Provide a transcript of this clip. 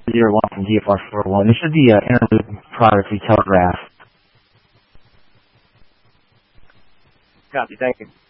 01 from DFR 401. This is the interlude prior to telegraph. Copy, thank you.